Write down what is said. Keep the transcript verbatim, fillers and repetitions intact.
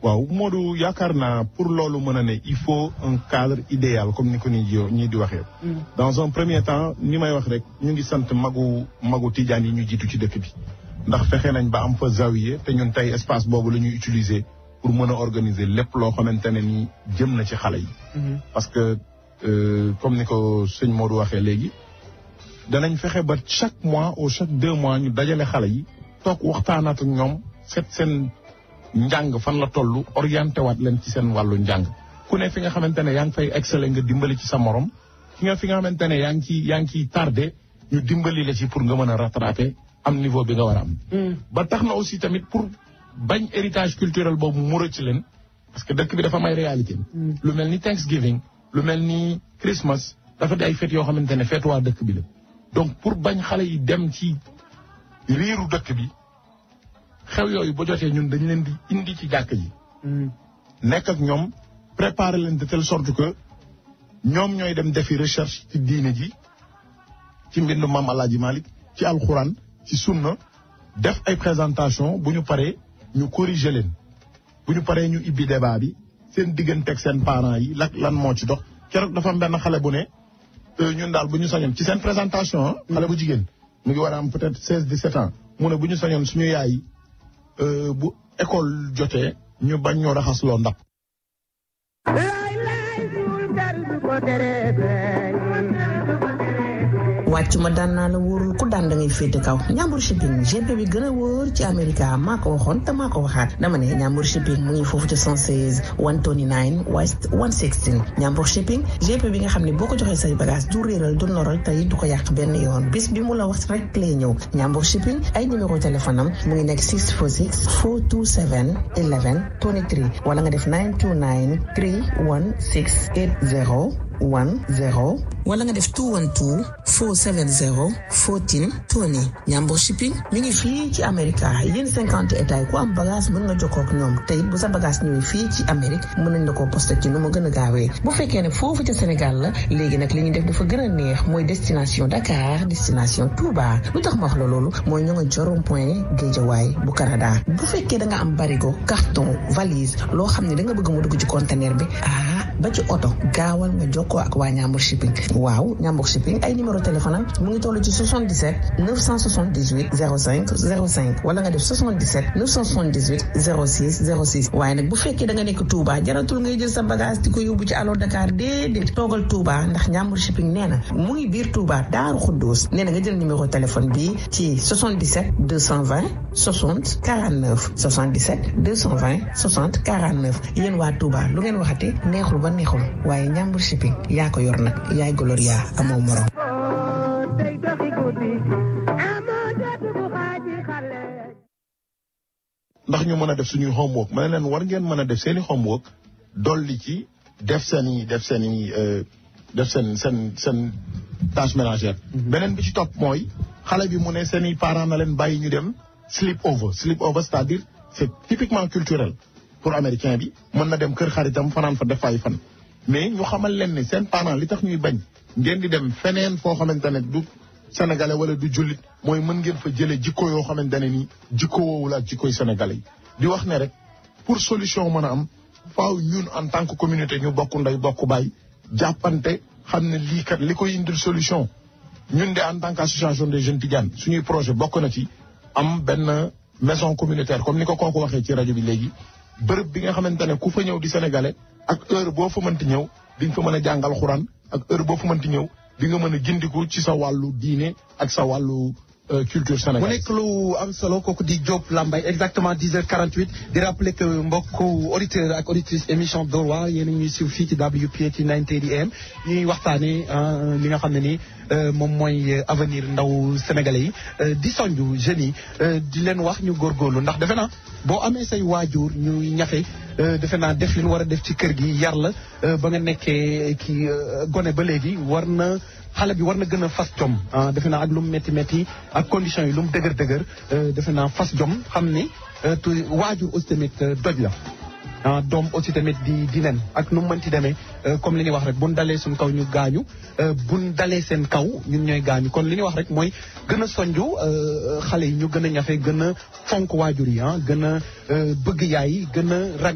waaw Modou yaakaar naa pour loolu mën a ne il faut un cadre idéal comme ni ko ni ñii di waxee. dans un premier temps ni may wax rek ñu ngi sant magu magu tijaan yi ñu jiitu ci dëkk bi. ndax fexe nañ ba am fa zawiye te ñun tey espace boobu la ñuy utiliser pour mën a organiser lépp loo xamante ne ni jëm na ci xale yi. parce que euh, comme ni ko sëñ Modou waxee léegi danañ fexe ba chaque mois ou chaque deux mois ñu dajale xale yi toog waxtaanaat ak ñoom seet seen njàng fan la toll orienté waat leen ci seen wàllu njàng. ku ne fi nga xamante ne yaa ngi fay exceller nga dimbali ci sa morom fi nga fi nga xamante ne yaa ngi ciy yaa ngi ciy tardé ñu dimbali la ci pour nga mën a rattraper. am niveau bi nga war a am. ba tax na aussi tamit pour bañ héritage culturel boobu mu rëcc leen parce que dëkk bi dafa may réalité. lu mel ni Thanksgiving lu mel ni Christmas dafa di ay fête yoo xamante ne fête waa dëkk bi la. donc pour bañ xale yi dem ci riiru dëkk bi xew yooyu ba jotee ñun dañ leen di indi ci jàkk ji. nekk ak ñoom préparer leen de telle sorte que ñoom ñooy dem defi recherche ci diine ji ci mbindu Maam Alaaji Malick ci alxuraan. ci sunna def ay présentation bu ñu paree ñu corriger leen bu ñu paree ñu ibbi débat bi seen digganteeg seen parents yi lak lan moo ci dox keroog dafa am benn xale bu ne ñun daal bu ñu sañoon ci seen présentation xale bu jigéen mu ngi war a am peut-être seize dix-sept ans mu ne bu ñu sañoon suñu yaay bu école jotee ñu bañ ñoo raxas loo ndab wàcc ma daan naa la wóorul ku daan da ngay féete kaw Ñambur shipping G P bi gën a wóor ci America maa ko waxoon te maa ko waxaat dama ne Ñambur shipping mu ngi foofu ci cent seize one twenty-nine West one sixteen Ñambur shipping G P bi nga xam ne boo ko joxee say bagage du réeral du noral tey du ko yàq benn yoon bis bi mu la wax rek lay ñëw Ñambur shipping ay numéro téléphone am mu ngi nekk six four six four two seven eleven twenty-three wala nga def nine two nine three one six eight zero one zero wala nga def two one two four seven zero fourteen twenty Ñambur shipping mi ngi fii ci America yéen cinquante états yi ku am bagage mën nga jokkoo ak ñoom tey bu sa bagage ñëwee fii ci Amérique mën nañ la koo posté ci nu mu gën a gaawee bu fekkee ne foofu ca Sénégal la léegi nag li ñuy def dafa gën a neex mooy destination Dakar destination Touba lu tax ma wax la loolu mooy ñoo nga jorom point Guédiawaye bu Canada bu fekkee da nga am barigo carton valise loo xam ne da nga bëgg mu dugg ci conteneur bi ah ba ci oto gaawal nga jokkoo ak waa Ñambur shipping waaw Ñambur shipping ay numéro téléphone am mu ngi toll ci soixante-dix-sept neuf cent soixante-dix-huit zéro cinq zéro cinq wala nga def soixante-dix-sept neuf cent soixante-dix-huit zéro six zéro six waaye nag bu fekkee da nga nekk Touba jaratul ngay jël sa bagage di ko yóbbu ci Allo Dakar déedéet toogal Touba ndax Ñambur shipping nee na mu ngi biir Touba Daaru Xuddoos nee na nga jël numéro téléphone bi ci soixante-dix-sept deux cent vingt soixante quarante-neuf soixante-dix-sept deux cent vingt soixante quarante-neuf yéen waa Touba lu ngeen waxate neexul ba neexul waaye Ñambur shipping yaa ko yor nag yaay Gloria amoo morom. ndax ñu mën a def suñuy homework ma ne leen war ngeen mën a def seen i homework dolli ci def seen i def seen i def seen seen seen tâche ménagère. beneen bi ci topp mooy xale bi mu ne seen i parents na leen bàyyi ñu dem sleep over sleep over c'est-à-dire c'est typiquement culturel pour américain bi mën na dem kër xaritam fanaan fa def ay fan. mais ñu xamal leen ne seen parents li tax ñuy bañ ngeen di dem feneen foo xamante ne du sénégalais wala du jullit mooy mën ngeen fa jëlee jikko yoo xamante ne nii jikko woowul ak jikkoy sénégalais yi. di wax ne rek pour solution mën a am faaw ñun en tant que communauté ñu bokk ndey bokk baay jàppante xam ne lii kat li koy indil solution ñun de en tant que association des jeunes Tidiane suñuy projet bokk na ci am benn maison communautaire comme ni ko kooku waxee ci rajo bi léegi bërëb bi nga xamante ne ku fa ñëw di sénégalais. ak heure boo fa mënti ñëw di nga fa mën a jàngal xuraan ak heure boo fa mënti ñëw di nga mën a gindiku ci sa wàllu diine ak sa wàllu culture sénégalaise. mu nekk lu am solo kooku di Diop Lambaye exactement dix heures quarante-huit di rappeler que mbokku auditeur ak auditrice émission Dóor waar yéen a ñuy suivre fii ci W P A T nine thirty A M ñuy waxtaanee li nga xam ne ni moom mooy avenir ndaw sénégalais yi di sonju jeunes yi di leen wax ñu góorgóorlu ndax defe naa boo amee say waajur ñuy ñafe defe naa def li ñu war a def ci kër gi yar la ba nga nekkee kii gone ba léegi war na xale bi war na gën a fas jom ah defe naa ak lu mu métti métti ak conditions yi lu mu dëgër dëgër defe naa fas jom xam ni waajur aussi tamit doj la. ah doom aussi tamit di di nen ak nu mu mënti demee comme li ñuy wax rek buñ dalee suñ kaw ñu gaañu buñ dalee seen kaw ñun ñooy gaañu kon li ñuy wax rek mooy gën a sonju xale yi ñu gën a ñafe gën a fonk waajur yi ah gën a bëgg yaay gën a